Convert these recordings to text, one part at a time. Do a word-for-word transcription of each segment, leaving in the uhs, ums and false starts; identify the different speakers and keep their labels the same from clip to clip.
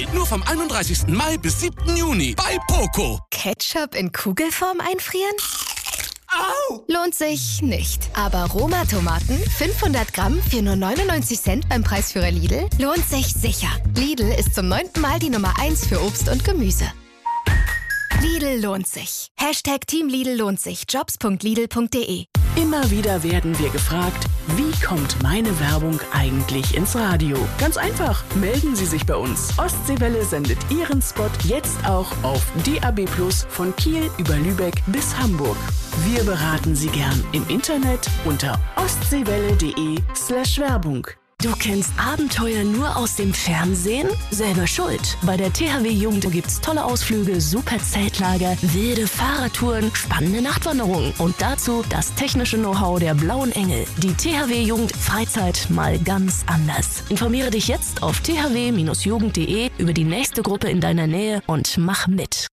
Speaker 1: Nur vom einunddreißigsten Mai bis siebten Juni bei Poco.
Speaker 2: Ketchup in Kugelform einfrieren?
Speaker 1: Au!
Speaker 2: Lohnt sich nicht. Aber Roma-Tomaten, fünfhundert Gramm für nur neunundneunzig Cent beim Preisführer Lidl, lohnt sich sicher. Lidl ist zum neunten Mal die Nummer eins für Obst und Gemüse. Lidl lohnt sich. Hashtag Team Lidl lohnt sich. jobs punkt lidl punkt de.
Speaker 3: Immer wieder werden wir gefragt, wie kommt meine Werbung eigentlich ins Radio? Ganz einfach, melden Sie sich bei uns. Ostseewelle sendet Ihren Spot jetzt auch auf D A B plus, von Kiel über Lübeck bis Hamburg. Wir beraten Sie gern im Internet unter ostseewelle.de slash Werbung. Du kennst Abenteuer nur aus dem Fernsehen? Selber schuld. Bei der T H W Jugend gibt's tolle Ausflüge, super Zeltlager, wilde Fahrradtouren, spannende Nachtwanderungen und dazu das technische Know-how der Blauen Engel. Die T H W Jugend Freizeit mal ganz anders. Informiere dich jetzt auf t h w jugend punkt de über die nächste Gruppe in deiner Nähe und mach mit.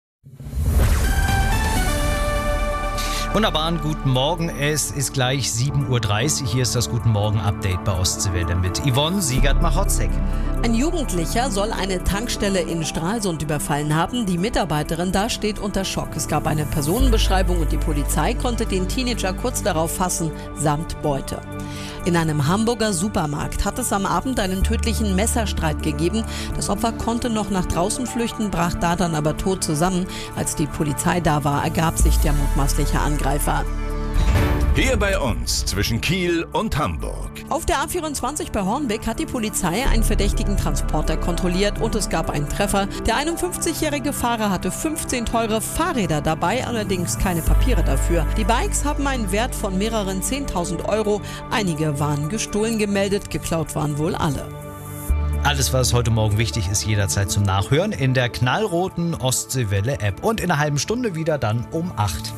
Speaker 4: Wunderbaren guten Morgen, es ist gleich sieben Uhr dreißig. Hier ist das Guten Morgen-Update bei Ostseewelle mit Yvonne Siegert-Machotzek.
Speaker 5: Ein Jugendlicher soll eine Tankstelle in Stralsund überfallen haben. Die Mitarbeiterin da steht unter Schock. Es gab eine Personenbeschreibung und die Polizei konnte den Teenager kurz darauf fassen, samt Beute. In einem Hamburger Supermarkt hat es am Abend einen tödlichen Messerstreit gegeben. Das Opfer konnte noch nach draußen flüchten, brach da dann aber tot zusammen. Als die Polizei da war, ergab sich der mutmaßliche Angreifer.
Speaker 6: Hier bei uns zwischen Kiel und Hamburg.
Speaker 5: Auf der A vierundzwanzig bei Hornbeck hat die Polizei einen verdächtigen Transporter kontrolliert und es gab einen Treffer. Der einundfünfzigjährige Fahrer hatte fünfzehn teure Fahrräder dabei, allerdings keine Papiere dafür. Die Bikes haben einen Wert von mehreren zehntausend Euro. Einige waren gestohlen gemeldet, geklaut waren wohl alle.
Speaker 4: Alles, was heute Morgen wichtig ist, jederzeit zum Nachhören in der knallroten Ostseewelle-App. Und in einer halben Stunde wieder dann um acht.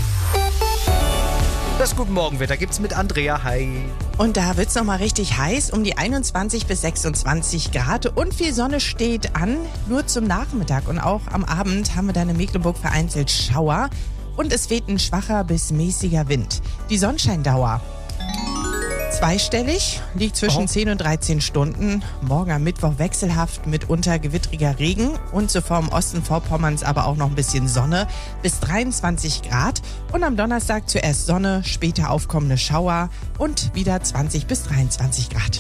Speaker 4: Das Guten Morgen-Wetter gibt's mit Andrea. Hi.
Speaker 7: Und da wird's nochmal richtig heiß, um die einundzwanzig bis sechsundzwanzig Grad und viel Sonne steht an. Nur zum Nachmittag und auch am Abend haben wir dann in Mecklenburg vereinzelt Schauer und es weht ein schwacher bis mäßiger Wind. Die Sonnenscheindauer zweistellig, liegt zwischen oh. zehn und dreizehn Stunden. Morgen am Mittwoch wechselhaft, mitunter gewittriger Regen und zuvor im Osten Vorpommerns aber auch noch ein bisschen Sonne bis dreiundzwanzig Grad. Und am Donnerstag zuerst Sonne, später aufkommende Schauer und wieder zwanzig bis dreiundzwanzig Grad.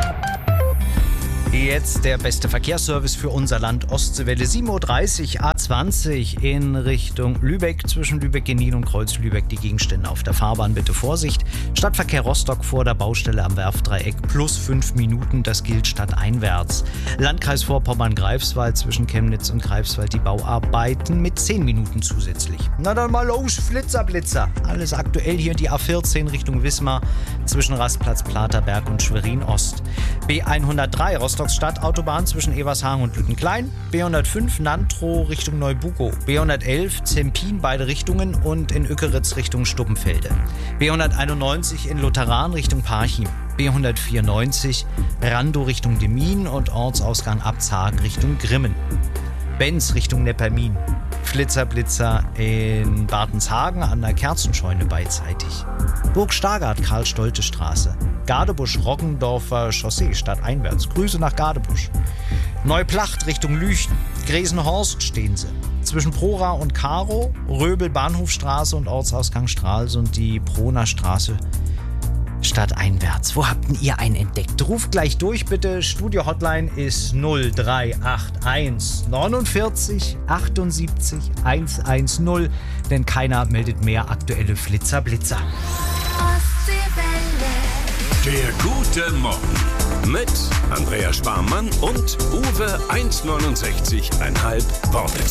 Speaker 4: Jetzt der beste Verkehrsservice für unser Land. Ostseewelle sieben Uhr dreißig, A zwanzig in Richtung Lübeck. Zwischen Lübeck-Genin und Kreuz-Lübeck die Gegenstände auf der Fahrbahn. Bitte Vorsicht. Stadtverkehr Rostock vor der Baustelle am Werftdreieck plus fünf Minuten. Das gilt stadteinwärts. Landkreis Vorpommern-Greifswald zwischen Chemnitz und Greifswald die Bauarbeiten mit zehn Minuten zusätzlich. Na dann mal los, Flitzer, Blitzer. Alles aktuell hier die A vierzehn Richtung Wismar zwischen Rastplatz Platerberg und Schwerin-Ost. B hundertdrei Rostocks Stadtautobahn zwischen Evershagen und Lüttenklein. B hundertfünf Nantrow Richtung Neubugow. B hundertelf Zempin beide Richtungen und in Ückeritz Richtung Stuppenfelde. B hunderteinundneunzig in Lutheran Richtung Parchim. B hundertvierundneunzig Randow Richtung Demmin und Ortsausgang Abzagen Richtung Grimmen. Benz Richtung Neppermin. Flitzer, Blitzer in Bartenshagen an der Kerzenscheune beidseitig. Burg Stargard, Karl-Stolte-Straße. Gadebusch-Roggendorfer Chaussee stadteinwärts. Grüße nach Gadebusch. Neuplacht Richtung Lüchten. Gresenhorst stehen sie. Zwischen Prora und Karo, Röbel Bahnhofstraße und Ortsausgang Stralsund die Proner Straße stadteinwärts. Wo habt ihr einen entdeckt? Ruft gleich durch bitte. Studio-Hotline ist null drei acht eins neunundvierzig achtundsiebzig hundertzehn, denn keiner meldet mehr aktuelle Flitzer, Blitzer.
Speaker 6: Der gute Morgen mit Andrea Sparmann und Uwe eins neunundsechzig Komma fünf Worte.